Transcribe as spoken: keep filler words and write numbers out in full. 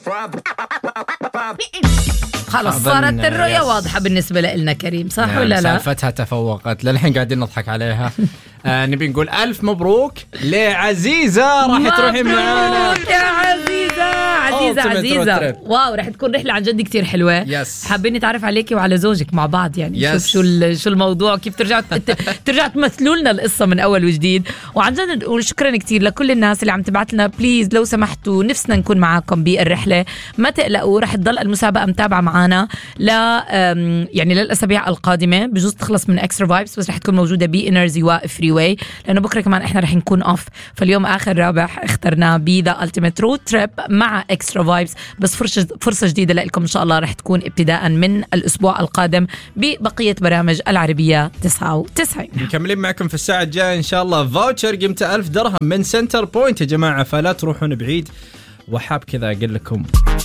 خلاص صارت الرؤية واضحة بالنسبة لنا كريم، صح نعم ولا لا؟ سالفتها تفوقت للحين قاعدين نضحك عليها. آه نبي نقول ألف مبروك لعزيزة، راح تروحين معانا يا عزيزة. عزيزة عزيزة واو، راح تكون رحلة عن جد كتير حلوة. يس. حابين نتعرف عليكي وعلى زوجك مع بعض يعني. يس. شوف شو شو الموضوع، كيف ترجعوا ترجعوا تمثلوا لنا القصة من أول وجديد. وعن جد نقول شكرا كتير لكل الناس اللي عم تبعت لنا. بليز لو سمحتوا نفسنا نكون معاكم بالرحلة، ما تقلقوا، راح تضل المسابقة متابعة معانا لا يعني للأسابيع القادمة. بجوز تخلص من اكسترا فايبس بس راح تكون موجودة بإنرجي وفري واي، لأنه بكرة كمان إحنا راح نكون أوف. فاليوم آخر رابح اخترناه بذا ألتيميت رود تريب مع اكسترا فايبس، بس فرصة فرصة جديدة لكم إن شاء الله راح تكون ابتداء من الأسبوع القادم ببقية برامج العربية تسعة وتسعين. مكملين معكم في الساعة الجاية إن شاء الله. فاوتشر قيمته ألف درهم من سنتر بوينت يا جماعة، فلا تروحون بعيد. وحاب كذا أقول لكم